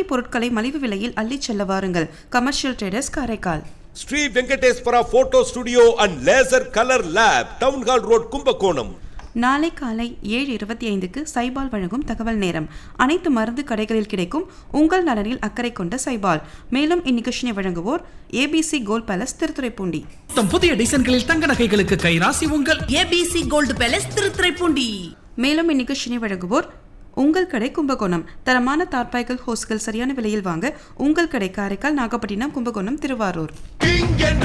பொருட்களை மலிவு விலையில் அள்ளிச் செல்ல வாருங்கள். Commercial traders, Karaikal. Sri Venkateswara photo studio and laser colour lab, town hall road, Kumbakonam. நாளை காலை 7:25க்கு சைபால் வழங்கும் தகவல் நேரம். அனைத்து மருந்து கடைகளில் கிடைக்கும் உங்கள் நலனில் அக்கறை கொண்ட சைபால். மேலும் இந்நிகழ்ச்சியை வழங்குவோர் ஏபிசி கோல்ட் பேலஸ், திருத்துறைப்பூண்டி. புதிய டிசைன்களில் தங்க நகைகளுக்கு கைராசி உங்கள் ஏபிசி கோல்ட் பேலஸ், திருத்துறைப்பூண்டி. மேலும் இந்நிகழ்ச்சியை வழங்குவோர் உங்கள் கடை, கும்பகோணம். தரமான தார்பாய்கள், ஹோஸ்கள் சரியான விலையில் வாங்க உங்கள் கடை, காரைக்கால், நாகப்பட்டினம், கும்பகோணம், திருவாரூர்.